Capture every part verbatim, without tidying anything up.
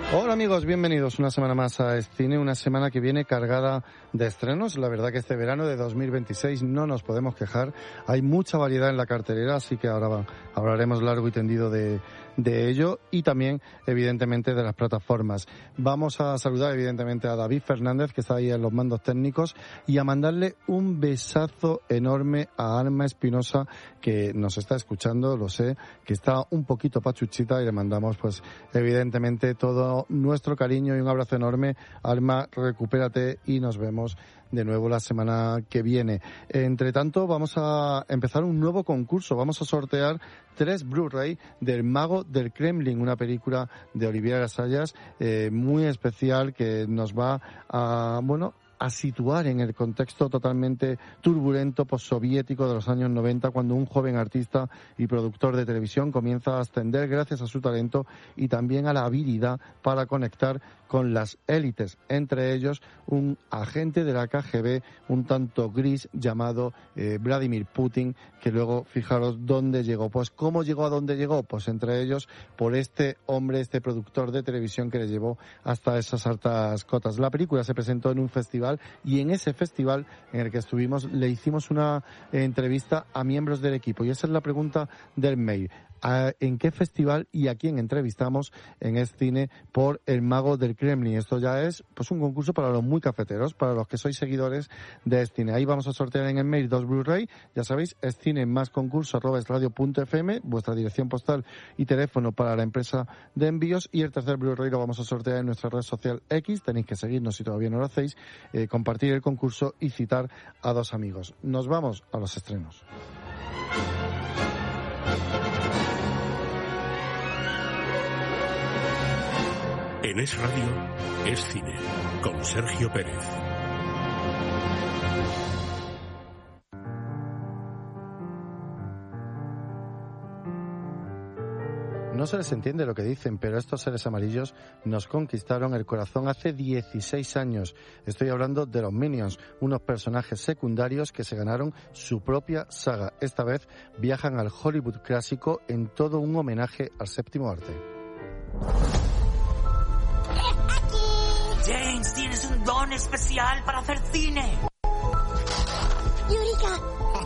Hola amigos, bienvenidos una semana más a Escine, una semana que viene cargada de estrenos. La verdad que este verano de dos mil veintiséis no nos podemos quejar, hay mucha variedad en la cartelera, así que ahora va, hablaremos largo y tendido de, de ello y también evidentemente de las plataformas. Vamos a saludar evidentemente a David Fernández, que está ahí en los mandos técnicos, y a mandarle un besazo enorme a Alma Espinosa, que nos está escuchando, lo sé, que está un poquito pachuchita, y le mandamos pues evidentemente todo nuestro cariño y un abrazo enorme. Alma, recupérate y nos vemos de nuevo la semana que viene. Entre tanto, vamos a empezar un nuevo concurso. Vamos a sortear tres Blu-ray del Mago del Kremlin, una película de Olivier Assayas eh, muy especial que nos va a, bueno, a situar en el contexto totalmente turbulento postsoviético de los años noventa, cuando un joven artista y productor de televisión comienza a ascender gracias a su talento y también a la habilidad para conectar con las élites, entre ellos un agente de la K G B un tanto gris llamado eh, Vladimir Putin, que luego, fijaros dónde llegó. Pues ¿cómo llegó a dónde llegó? Pues entre ellos por este hombre, este productor de televisión que le llevó hasta esas altas cotas. La película se presentó en un festival y en ese festival en el que estuvimos le hicimos una eh, entrevista a miembros del equipo, y esa es la pregunta del mail. ¿En qué festival y a quién entrevistamos en Escine por El Mago del Kremlin? Esto ya es pues un concurso para los muy cafeteros, para los que sois seguidores de Escine. Ahí vamos a sortear en el mail dos Blu-ray, ya sabéis, escine más concurso arroba esradio punto f m, vuestra dirección postal y teléfono para la empresa de envíos, y el tercer Blu-ray lo vamos a sortear en nuestra red social X. Tenéis que seguirnos si todavía no lo hacéis, eh, compartir el concurso y citar a dos amigos. Nos vamos a los estrenos. En Es Radio, Es Cine, con Sergio Pérez. No se les entiende lo que dicen, pero estos seres amarillos nos conquistaron el corazón hace dieciséis años. Estoy hablando de los Minions, unos personajes secundarios que se ganaron su propia saga. Esta vez viajan al Hollywood clásico en todo un homenaje al séptimo arte. James, tienes un don especial para hacer cine. Eureka.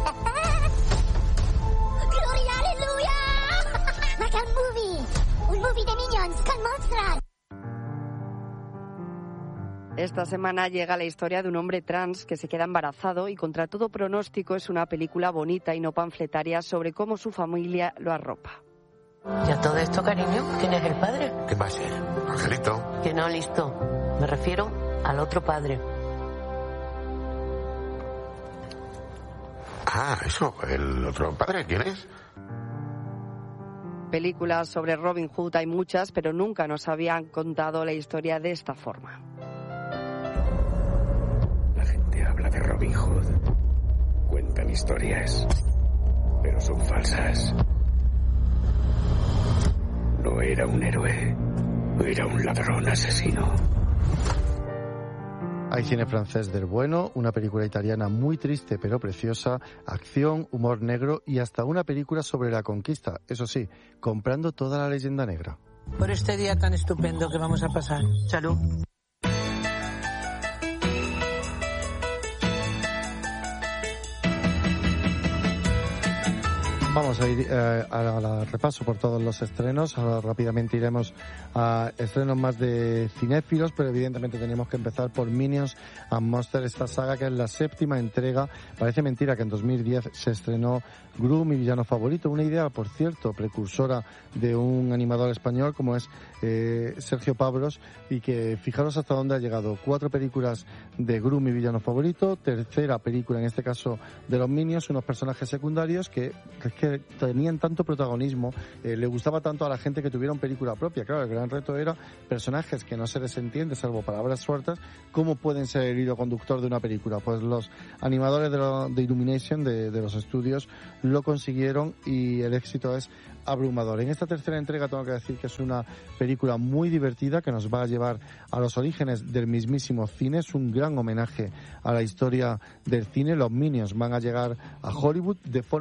Gloria, aleluya. Maca un movie. Un movie de Minions con monstruos. Esta semana llega la historia de un hombre trans que se queda embarazado y contra todo pronóstico es una película bonita y no panfletaria sobre cómo su familia lo arropa. ¿Y a todo esto, cariño? ¿Quién es el padre? ¿Qué va a ser? ¿Angelito? Que no, listo. Me refiero al otro padre. Ah, eso, el otro padre, ¿quién es? Películas sobre Robin Hood hay muchas, pero nunca nos habían contado la historia de esta forma. La gente habla de Robin Hood. Cuentan historias, pero son falsas. No era un héroe, era un ladrón asesino. Hay cine francés del bueno, una película italiana muy triste pero preciosa, acción, humor negro y hasta una película sobre la conquista, eso sí, comprando toda la leyenda negra. Por este día tan estupendo que vamos a pasar. Salud. Vamos a ir eh, al repaso por todos los estrenos. Ahora rápidamente iremos a estrenos más de cinéfilos, pero evidentemente tenemos que empezar por Minions and Monsters, esta saga que es la séptima entrega. Parece mentira que en dos mil diez se estrenó Gru, mi villano favorito, una idea, por cierto, precursora de un animador español como es eh, Sergio Pablos, y que fijaros hasta dónde ha llegado. Cuatro películas de Gru, mi villano favorito, tercera película en este caso de los Minions, unos personajes secundarios que, que que tenían tanto protagonismo, eh, le gustaba tanto a la gente que tuvieran película propia. Claro, el gran reto era personajes que no se les entiende, salvo palabras sueltas, ¿cómo pueden ser el hilo conductor de una película? Pues los animadores de, lo, de Illumination, de, de los estudios, lo consiguieron y el éxito es abrumador. En esta tercera entrega tengo que decir que es una película muy divertida que nos va a llevar a los orígenes del mismísimo cine. Es un gran homenaje a la historia del cine. Los Minions van a llegar a Hollywood de forma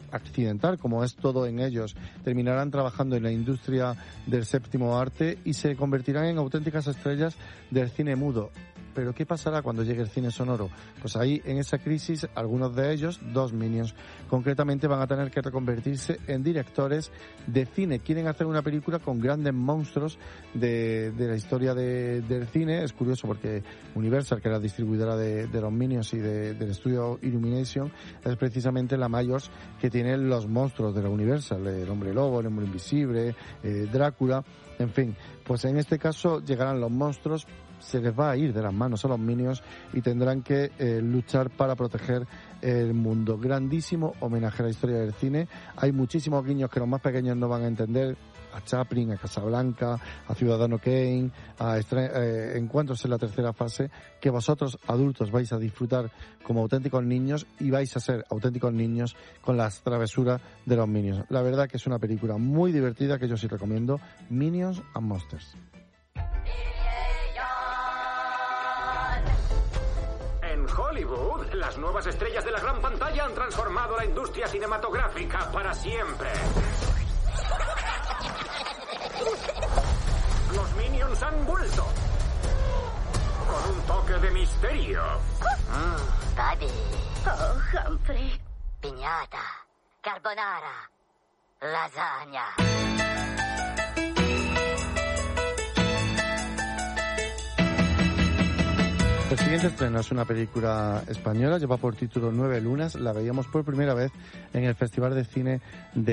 accidental, como es todo en ellos, terminarán trabajando en la industria del séptimo arte y se convertirán en auténticas estrellas del cine mudo. Pero ¿qué pasará cuando llegue el cine sonoro? Pues ahí, en esa crisis, algunos de ellos, dos Minions, concretamente van a tener que reconvertirse en directores de cine. Quieren hacer una película con grandes monstruos de, de la historia de, del cine. Es curioso porque Universal, que era la distribuidora de, de los Minions y de, del estudio Illumination, es precisamente la mayor que tiene los monstruos de la Universal. El Hombre Lobo, el Hombre Invisible, eh, Drácula, en fin. Pues en este caso llegarán los monstruos, se les va a ir de las manos a los Minions y tendrán que eh, luchar para proteger el mundo. Grandísimo homenaje a la historia del cine. Hay muchísimos guiños que los más pequeños no van a entender, a Chaplin, a Casablanca, a Ciudadano Kane, a estre- eh, encuentros en la tercera fase, que vosotros adultos vais a disfrutar como auténticos niños y vais a ser auténticos niños con las travesuras de los Minions. La verdad que es una película muy divertida que yo sí recomiendo, Minions and Monsters. En Hollywood, las nuevas estrellas de la gran pantalla han transformado la industria cinematográfica para siempre. Los Minions han vuelto con un toque de misterio. Mmm, Daddy. Oh, Humphrey. Piñata. Carbonara. Lasagna. El siguiente estreno es una película española, lleva por título Nueve Lunas, la veíamos por primera vez en el Festival de Cine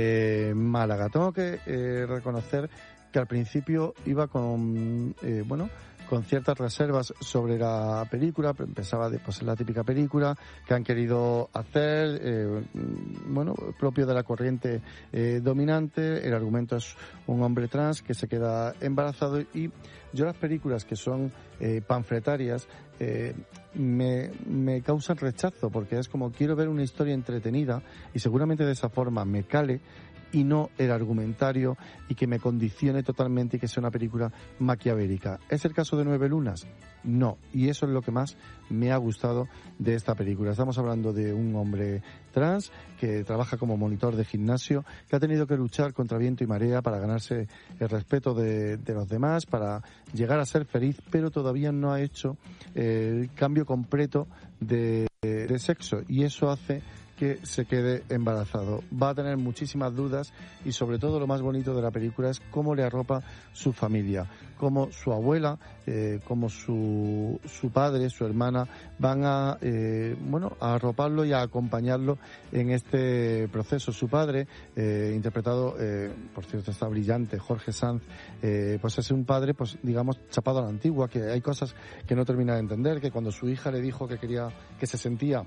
de Málaga. Tengo que eh, reconocer que al principio iba con, eh, bueno, con ciertas reservas sobre la película. Pensaba de, pues, la típica película que han querido hacer, eh, bueno, propio de la corriente eh, dominante. El argumento es un hombre trans que se queda embarazado y yo las películas que son eh, panfletarias eh, me, me causan rechazo porque es como quiero ver una historia entretenida y seguramente de esa forma me cale y no el argumentario y que me condicione totalmente y que sea una película maquiavélica. ¿Es el caso de Nueve Lunas? No, y eso es lo que más me ha gustado de esta película. Estamos hablando de un hombre trans que trabaja como monitor de gimnasio, que ha tenido que luchar contra viento y marea para ganarse el respeto de, de los demás, para llegar a ser feliz, pero todavía no ha hecho el cambio completo de, de sexo y eso hace que se quede embarazado. Va a tener muchísimas dudas y sobre todo lo más bonito de la película es cómo le arropa su familia, cómo su abuela, eh, cómo su, su padre, su hermana van a, eh, bueno, a arroparlo y a acompañarlo en este proceso. Su padre, eh, interpretado, eh, por cierto está brillante, Jorge Sanz, eh, pues es un padre, pues digamos, chapado a la antigua, que hay cosas que no termina de entender, que cuando su hija le dijo que quería, que se sentía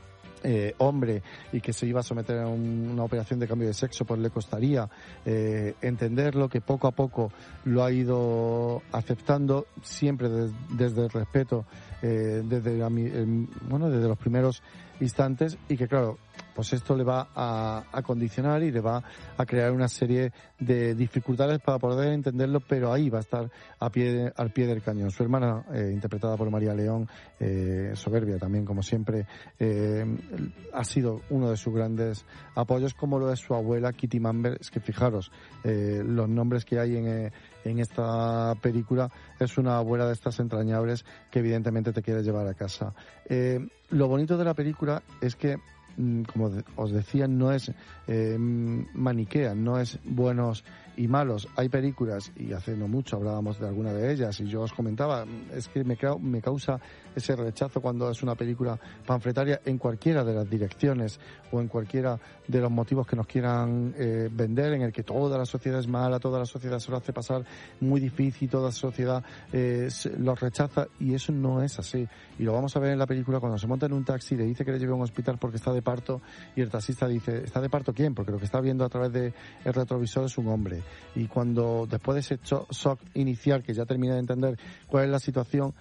Eh, hombre y que se iba a someter a un, una operación de cambio de sexo, pues le costaría eh, entenderlo, que poco a poco lo ha ido aceptando, siempre des, desde el respeto, eh, desde la, el, bueno, desde los primeros instantes y que claro, pues esto le va a, a condicionar y le va a crear una serie de dificultades para poder entenderlo, pero ahí va a estar a pie, al pie del cañón. Su hermana, eh, interpretada por María León, eh, soberbia también, como siempre, eh, ha sido uno de sus grandes apoyos, como lo es su abuela, Kitty Mamber. Es que fijaros, eh, los nombres que hay en, eh, en esta película. Es una abuela de estas entrañables que evidentemente te quiere llevar a casa. Eh, lo bonito de la película es que, como os decía, no es eh, maniquea, no es buenos y malos. Hay películas, y hace no mucho hablábamos de alguna de ellas, y yo os comentaba, es que me, me causa ese rechazo cuando es una película panfletaria en cualquiera de las direcciones o en cualquiera de los motivos que nos quieran eh, vender, en el que toda la sociedad es mala, toda la sociedad se lo hace pasar muy difícil, toda la sociedad eh, los rechaza, y eso no es así. Y lo vamos a ver en la película cuando se monta en un taxi, le dice que le lleve a un hospital porque está de parto, y el taxista dice, ¿está de parto quién? Porque lo que está viendo a través del retrovisor es un hombre. Y cuando, después de ese shock inicial, que ya termina de entender cuál es la situación,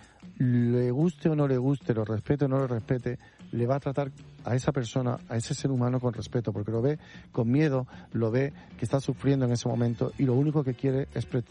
le guste o no le guste, lo respete o no lo respete, le va a tratar a esa persona, a ese ser humano con respeto, porque lo ve con miedo, lo ve que está sufriendo en ese momento, y lo único que quiere es